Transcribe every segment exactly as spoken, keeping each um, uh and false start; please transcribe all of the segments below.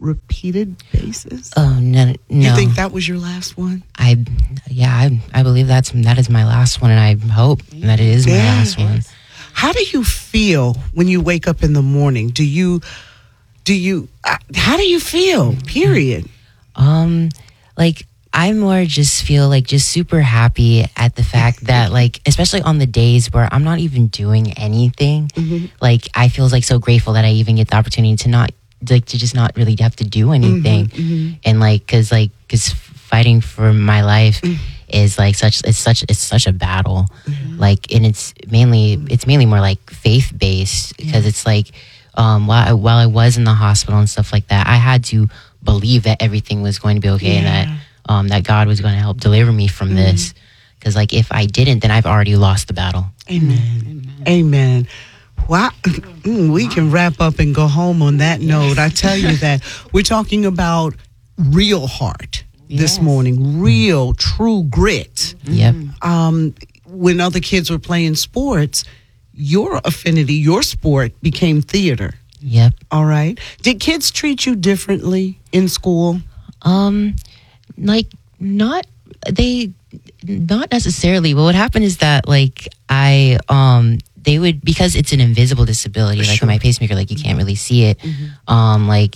repeated basis? Oh no, no. You think that was your last one? I, yeah, I, I believe that's that is my last one, and I hope that it is my Yeah. last one. How do you feel when you wake up in the morning? Do you, do you, uh, how do you feel? Period. Um, like I more just feel like just super happy at the fact that like, especially on the days where I'm not even doing anything, Mm-hmm. like I feel like so grateful that I even get the opportunity to not like to just not really have to do anything, Mm-hmm. and like because like because fighting for my life is like such it's such it's such a battle, like and it's mainly it's mainly more like faith based because it's like um while I, while I was in the hospital and stuff like that, I had to believe that everything was going to be okay and Yeah. that um that God was going to help deliver me from this, because like if I didn't, then I've already lost the battle. Amen. Amen. Wow. Mm, we can wrap up and go home on that note. I tell you that we're talking about real heart this Yes. morning, real, true grit. Yep. Um, when other kids were playing sports, your affinity, your sport became theater. Yep. All right. Did kids treat you differently in school? Um, like not they, not necessarily. But what happened is that like I um they would, because it's an invisible disability, like Sure. with my pacemaker, like you can't really see it. Um, like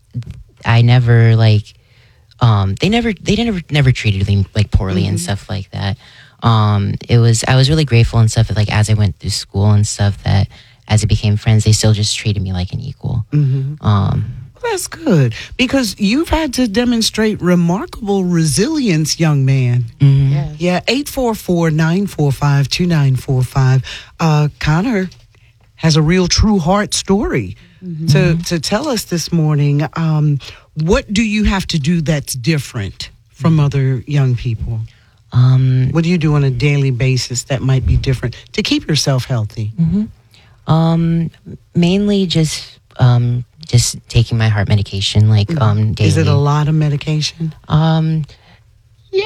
I never like um they never they never never treated me like poorly and stuff like that. Um, it was I was really grateful and stuff that, like as I went through school and stuff, that as it became friends, they still just treated me like an equal. Um. That's good, because you've had to demonstrate remarkable resilience, young man. Yes. Yeah, eight four four, nine four five, two nine four five. Uh, Connor has a real true heart story to, to tell us this morning. Um, what do you have to do that's different from other young people? Um. What do you do on a daily basis that might be different to keep yourself healthy? Um. Mainly just um just taking my heart medication like um daily. Is it a lot of medication? Um. Yeah.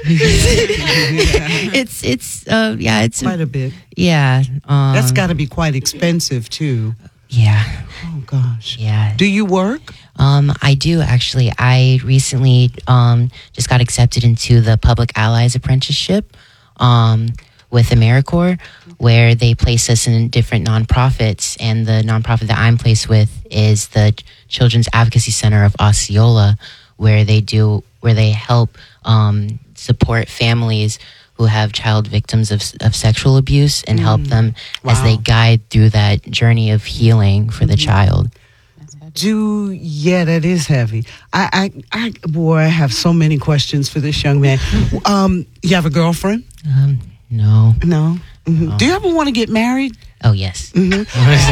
it's it's uh yeah it's Quite a bit. yeah um That's got to be quite expensive, too. yeah Oh, gosh. yeah Do you work? um I do actually. I recently um just got accepted into the Public Allies Apprenticeship um with AmeriCorps, where they place us in different nonprofits, and the nonprofit that I'm placed with is the Children's Advocacy Center of Osceola, where they do where they help um, support families who have child victims of of sexual abuse and help them as they Wow. guide through that journey of healing for the child. Do yeah, that is heavy. I, I, I, boy, I have so many questions for this young man. Um, you have a girlfriend? Um, no. No. Mhm. Do you ever want to get married? Oh yes. do,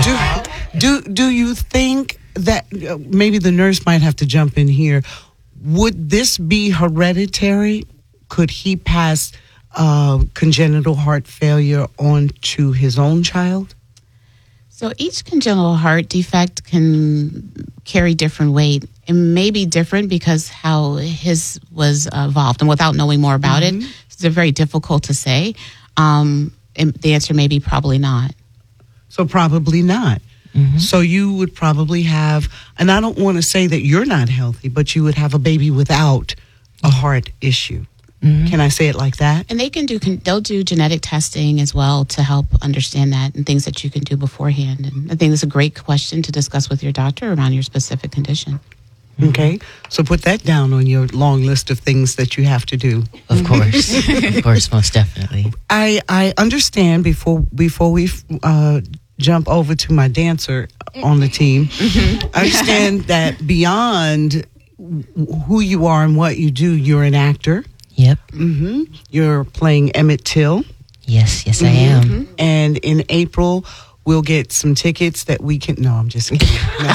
do do you think that uh, maybe the nurse might have to jump in here? Would this be hereditary? Could he pass uh, congenital heart failure on to his own child? So each congenital heart defect can carry different weight. It may be different because how his was uh, evolved, and without knowing more about it, it's very difficult to say. Um, and the answer may be probably not. So probably not. So you would probably have, and I don't want to say that you're not healthy, but you would have a baby without a heart issue. Can I say it like that? And they can do, can, they'll do genetic testing as well to help understand that, and things that you can do beforehand. And I think it's a great question to discuss with your doctor around your specific condition. Okay. So put that down on your long list of things that you have to do. Of course. Of course, most definitely. I, I understand before before we uh, jump over to my dancer on the team, I understand that beyond who you are and what you do, you're an actor. Yep. hmm You're playing Emmett Till. Yes, yes I am. And in April, we'll get some tickets that we can. No, I'm just kidding. No.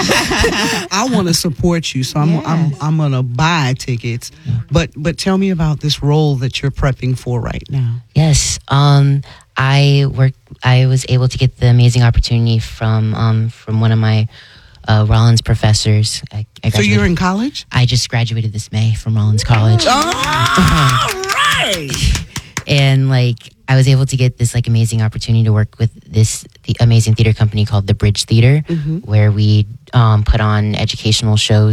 I want to support you, so I'm I'm I'm gonna buy tickets. But but tell me about this role that you're prepping for right now. Yes. Um I work I was able to get the amazing opportunity from um from one of my uh, Rollins professors. I, I So you're graduated- in college? I just graduated this May from Rollins College. All right. And like I was able to get this like amazing opportunity to work with this the amazing theater company called the Bridge Theater, where we um, put on educational shows